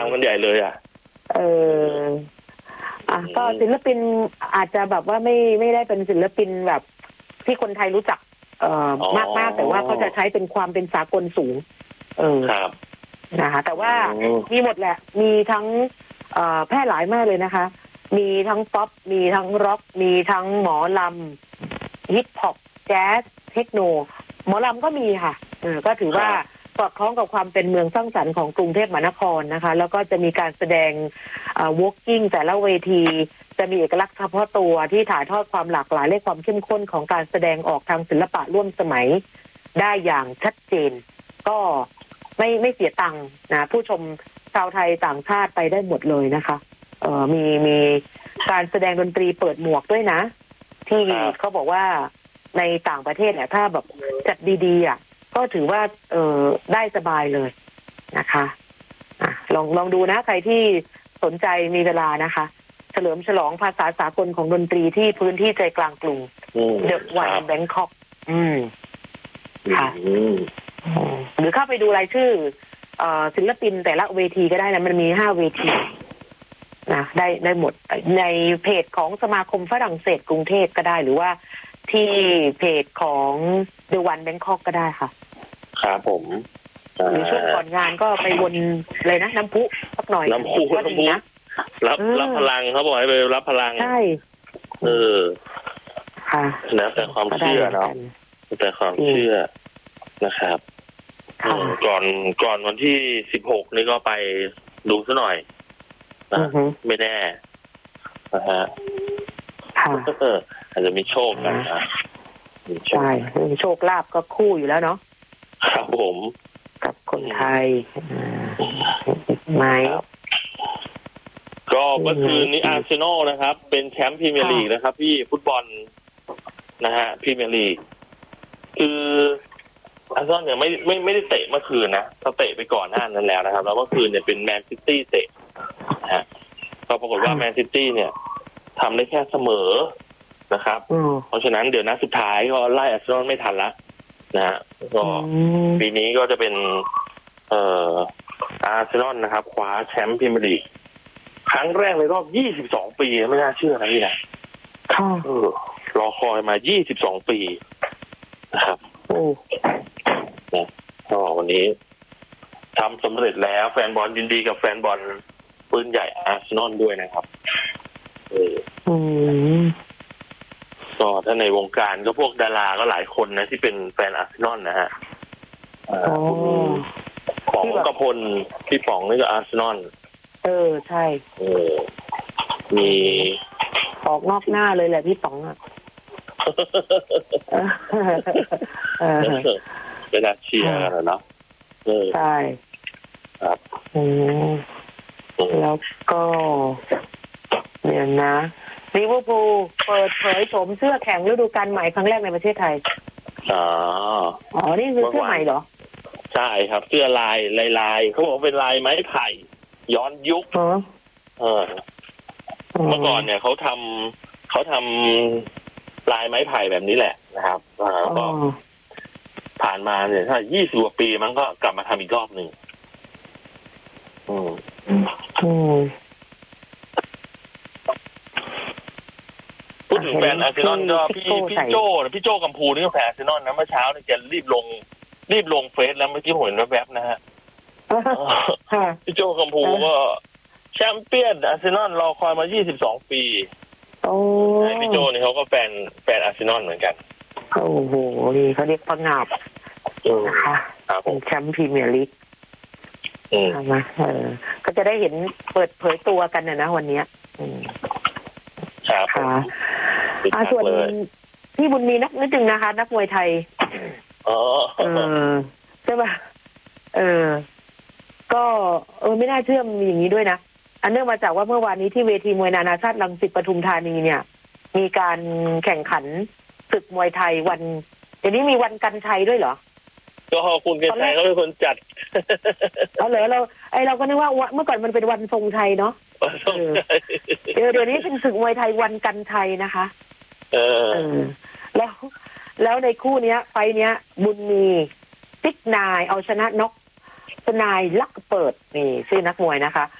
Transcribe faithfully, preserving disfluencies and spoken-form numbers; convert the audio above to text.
กันใหญ่เลยอ่ะเอออ่ะก็ศิลปินอาจจะแบบว่าไม่ไม่ได้เป็นศิลปินแบบที่คนไทยรู้จักเอ่อมากมากแต่ว่าเขาจะใช้เป็นความเป็นสากลสูงเออครับนะคะแต่ว่ามีหมดแหละมีทั้งเอ่อแพร่หลายมากเลยนะคะมีทั้งป๊อปมีทั้งร็อกมีทั้งหมอลำฮิปฮอปแจ๊สเทคโนหมอลำก็มีค่ะเออก็ถือว่าสอดคล้องกับความเป็นเมืองสร้างสรรค์ของกรุงเทพมหานครนะคะแล้วก็จะมีการแสดงอ่า walking แต่ละเวทีจะมีเอกลักษณ์เฉพาะตัวที่ถ่ายทอดความหลากหลายและความเข้มข้นของการแสดงออกทางศิลปะร่วมสมัยได้อย่างชัดเจนก็ไม่ไม่เสียตังค์นะผู้ชมชาวไทยต่างชาติไปได้หมดเลยนะคะเอ่อมีมีการแสดงดนตรีเปิดหมวกด้วยนะที่เขาบอกว่าในต่างประเทศเนี่ยถ้าแบบจัดดีๆอ่ะก็ถือว่าเออได้สบายเลยนะคะอ่ะลองลองดูนะใครที่สนใจมีเวลานะคะเฉลิมฉลองภาษาสากลของดนตรีที่พื้นที่ใจกลางกรุงเดอะวันแบงคอกอืมค่ะหรือเข้าไปดูรายชื่อเอ่อศิลปินแต่ละเวทีก็ได้นะมันมีห้าเวทีนะได้ได้หมดในเพจของสมาคมฝรั่งเศสกรุงเทพก็ได้หรือว่าที่เพจของเดอะวันแบงคอกก็ได้ค่ะครับผมหรือช่วงก่อนงานก็ไปวนเลยนะน้ำพุสักหน่อยน้ำพุก็ดีนะรับรับพลังเขาบอกให้ไปรับพลังใช่เออค่ะแล้วแต่ความเชื่อเนาะแต่ความเชื่อนะครับก่อนก่อนวันที่สิบหกนี่ก็ไปดูซะหน่อยนะไม่แน่นะฮะอาจจะมีโชคกันนะใช่โชคลาภก็คู่อยู่แล้วเนาะครับผมกับคนไทยไหมก็เมื่อคืนนี้อาร์เซนอลนะครับเป็นแชมป์พรีเมียร์ลีกนะครับพี่ฟุตบอลนะฮะพรีเมียร์ลีกคืออาร์เซนอลเนี่ยไม่ไม่ไม่ได้เตะเมื่อคืนนะเขาเตะไปก่อนหน้านั้นแล้วนะครับแล้วเมื่อคืนเนี่ยเป็นแมนซิตี้เตะนะฮะก็ปรากฏว่าแมนซิตี้เนี่ยทำได้แค่เสมอนะครับเพราะฉะนั้นเดี๋ยวนัดสุดท้ายก็ไล่อาร์เซนอลไม่ทันละนะฮะก็ปีนี้ก็จะเป็นเอ่ออาร์เซนอลนะครับคว้าแชมป์พรีเมียร์ลีกครั้งแรกในรอบยี่สิบสองปีไม่น่าเชื่อนะพี่นะเออรอคอยมายี่สิบสองปีนะครับโอ้นะก็วันนี้ทำสำเร็จแล้วแฟนบอลยินดีกับแฟนบอลปืนใหญ่อาร์เซนอลด้วยนะครับเออก็ถ้าในวงการก็พวกดาราก็หลายคนนะที่เป็นแฟนอาร์เซนอลนะฮะของกระพลพี่ป๋องนี่ก็อาร์เซนอลเออใช่เออมีออกนอกหน้าเลยแหละพี่ป๋องอ่ะเวลาเชียร์กันเนาะใช่ครับอืมแล้วก็เดี๋ยวนะลิเวอร์พูลเปิดเผยโฉมเสื้อแข่งฤดูกาลใหม่ครั้งแรกในประเทศไทยอ๋ออ๋อนี่คือเสื้อใหม่เหรอใช่ครับเสื้อลายลายลายเขาบอกเป็นลายไม้ไผ่ย้อนยุคเออเมื่อก่อนเนี่ยเขาทำเขาทำลายไม้ไผ่แบบนี้แหละนะครับแล้วก็ผ่านมาเนี่ยถ้ายี่สิบกว่าปีมันก็กลับมาทำอีกรอบหนึ่งอืมอืมพูดถึงแฟนอาร์เซนอลก็พี่พี่โจ้พี่โจ้กัมพูนี่ก็แฟนอาร์เซนอลนะเมื่อเช้าเนี่ยแกรีบลงรีบลงเฟซแล้วเมื่อกี้ผมเห็นแวบๆนะฮะพี่โจ้กัมพูก็แชมเปี้ยนอาร์เซนอลรอคอยมายี่สิบสองปีโอ้พี่โจ้นี่เขาก็แฟนแฟนอาร์เซนอลเหมือนกันโอ้โหนี่เขาเรียกพังงาบนะคะเป็นแชมป์พรีเมียร์ลีกใช่ไหมเออก็จะได้เห็นเปิดเผยตัวกันนะนะวันนี้ครับค่ะส่วนพี่บุญมีนักนิดนึงนะคะ นักมวยไทยอ๋อเออใช่ป่ะเออก็เออไม่น่าเชื่อมีอย่างนี้ด้วยนะอันเนื่องมาจากว่าเมื่อวานนี้ที่เวทีมวยนานาชาติรังสิตปทุมธานีเนี่ยมีการแข่งขันศึกมวยไทยวันเดี๋ยวนี้มีวันกันชัยด้วยเหรอก็คุณกันชัยเขาเป็นคนจัดเอาเหรอเราไอเราก็นึกว่าเมื่อก่อนมันเป็นวันทรงชัยเนาะเดี๋ยวเดี๋ยวนี้เป็นศึกมวยไทยวันกันชัยนะคะเออแล้วแล้วในคู่เนี้ยไฟเนี้ยบุญมีติ๊กนายเอาชนะน็อกสนายลักเปิดนี่ชื่อนักมวยนะคะ